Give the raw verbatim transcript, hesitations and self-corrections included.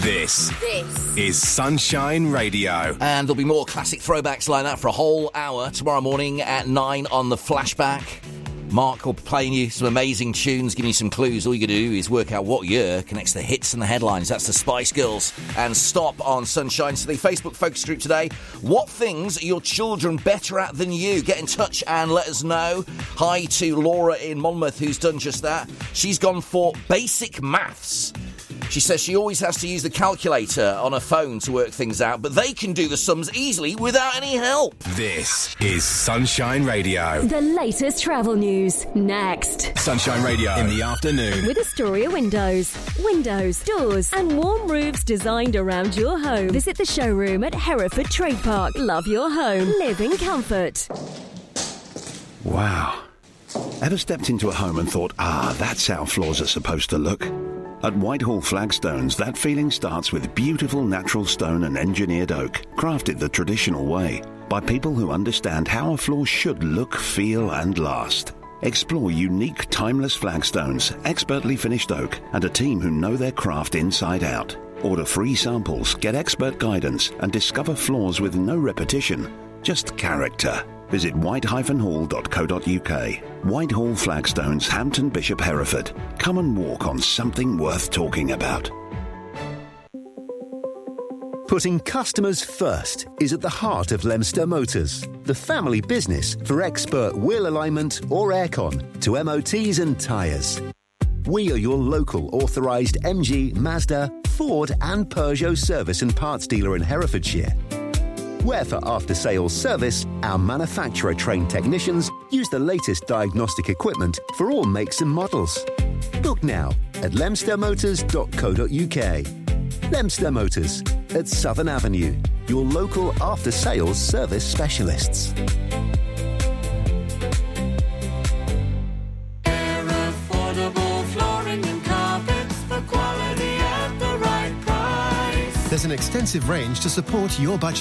This, this is Sunshine Radio. And there'll be more classic throwbacks like that for a whole hour tomorrow morning at nine on the Flashback. Mark will be playing you some amazing tunes, giving you some clues. All you got to do is work out what year connects the hits and the headlines. That's the Spice Girls. And stop on Sunshine. So the Facebook focus group today. What things are your children better at than you? Get in touch and let us know. Hi to Laura in Monmouth, who's done just that. She's gone for basic maths. She says she always has to use the calculator on her phone to work things out, but they can do the sums easily without any help. This is Sunshine Radio. The latest travel news, next. Sunshine Radio in the afternoon. With Astoria Windows. Windows, doors and warm roofs designed around your home. Visit the showroom at Hereford Trade Park. Love your home. Live in comfort. Wow. Ever stepped into a home and thought, ah, that's how floors are supposed to look? At Whitehall Flagstones, that feeling starts with beautiful natural stone and engineered oak, crafted the traditional way, by people who understand how a floor should look, feel and last. Explore unique, timeless flagstones, expertly finished oak, and a team who know their craft inside out. Order free samples, get expert guidance, and discover floors with no repetition, just character. Visit white dash hall dot co dot uk. Whitehall Flagstones, Hampton Bishop, Hereford. Come and walk on something worth talking about. Putting customers first is at the heart of Lemster Motors, the family business for expert wheel alignment or aircon to M O Ts and tyres. We are your local authorised M G, Mazda, Ford and Peugeot service and parts dealer in Herefordshire. Where for after-sales service, our manufacturer-trained technicians use the latest diagnostic equipment for all makes and models. Book now at lemster motors dot co dot uk. Lemster Motors at Southern Avenue, your local after-sales service specialists. There's an extensive range to support your budget.